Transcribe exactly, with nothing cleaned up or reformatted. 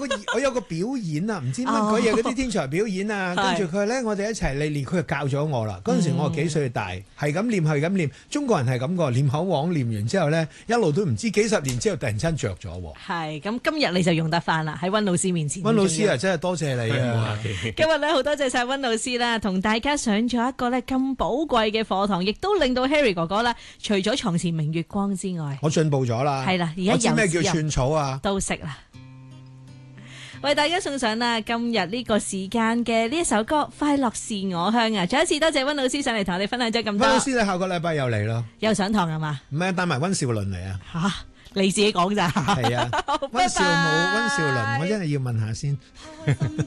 個我有個表演啊，唔知乜嗰嘢嗰啲天才表演啊，跟住佢咧，我哋一齊嚟練，佢就教咗我啦。嗰陣時我幾歲大，係咁練，係咁練。中國人係咁個，練口簧練完之後咧，一路都唔知幾十年之後突然間着咗喎。 係咁，今日你就用得翻啦，喺溫老師面前。 溫老師啊，真係多謝你啊！ 今日咧好多謝晒溫老師啦，同大家上咗一個咧咁寶貴嘅課堂，亦都令到 Harry 哥哥啦，除咗床前明月光之外， 我進步咗啦。 係啦，而家我知咩叫寸草啊？ 都識啦。為大家送上啦今日呢個時間嘅呢一首歌《快樂是我鄉》啊！再一次多謝溫老師上嚟同我哋分享咗咁多。溫老師你下個禮拜又嚟咯？ 又上堂係嘛？ 唔係帶埋溫兆倫嚟啊？ 吓，你自己講咋？ 係啊，溫兆武、溫兆倫，我真係要問下先。